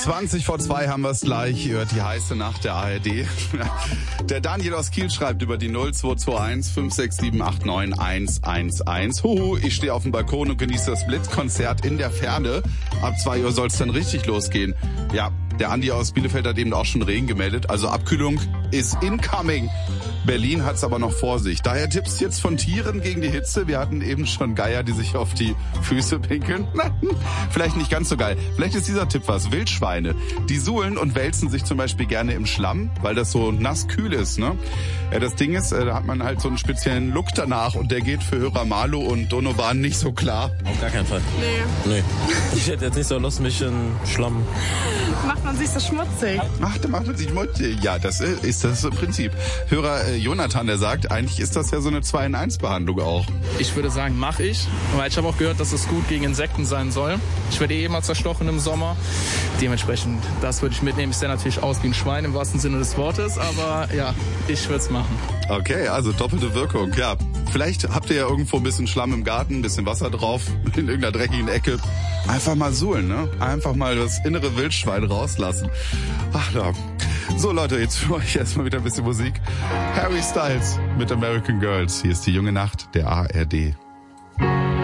20:02 haben wir es gleich. Ihr hört die heiße Nacht der ARD. Der Daniel aus Kiel schreibt über die 0221 567 89 111. Huhu, ich stehe auf dem Balkon und genieße das Blitzkonzert in der Ferne. Ab 2 Uhr soll es dann richtig losgehen. Ja, der Andi aus Bielefeld hat eben auch schon Regen gemeldet. Also Abkühlung ist incoming. Berlin hat's aber noch vor sich. Daher Tipps jetzt von Tieren gegen die Hitze. Wir hatten eben schon Geier, die sich auf die Füße pinkeln. Vielleicht nicht ganz so geil. Vielleicht ist dieser Tipp was. Wildschweine. Die suhlen und wälzen sich zum Beispiel gerne im Schlamm, weil das so nass kühl ist, ne? Ja, das Ding ist, da hat man halt so einen speziellen Look danach und der geht für Hörer Marlo und Donovan nicht so klar. Auf gar keinen Fall. Nee. Ich hätte jetzt nicht so Lust, mich in Schlamm. Macht man sich so schmutzig. Ach, da macht man sich schmutzig. Ja, das ist das Prinzip. Hörer Jonathan, der sagt, eigentlich ist das ja so eine 2-in-1-Behandlung auch. Ich würde sagen, mache ich, weil ich habe auch gehört, dass es gut gegen Insekten sein soll. Ich werde immer zerstochen im Sommer. Dementsprechend, das würde ich mitnehmen. Ich sehe natürlich aus wie ein Schwein im wahrsten Sinne des Wortes, aber ja, ich würde es machen. Okay, also doppelte Wirkung. Ja, vielleicht habt ihr ja irgendwo ein bisschen Schlamm im Garten, ein bisschen Wasser drauf, in irgendeiner dreckigen Ecke. Einfach mal suhlen, ne? Einfach mal das innere Wildschwein rauslassen. Ach ja. So Leute, jetzt für euch erstmal wieder ein bisschen Musik. Harry Styles mit American Girls. Hier ist die junge Nacht der ARD.